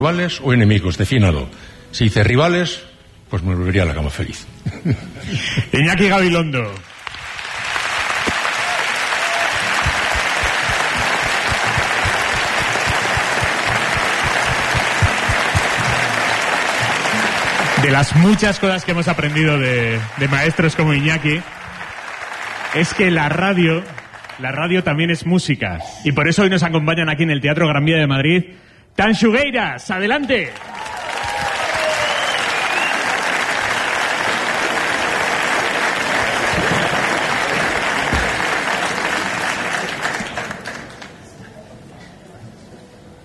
Rivales o enemigos, defínalo. Si dice rivales, pues me volvería a la cama feliz. Iñaki Gabilondo. De las muchas cosas que hemos aprendido de maestros como Iñaki, es que la radio también es música. Y por eso hoy nos acompañan aquí en el Teatro Gran Vía de Madrid, Tanxugueiras. ¡Adelante!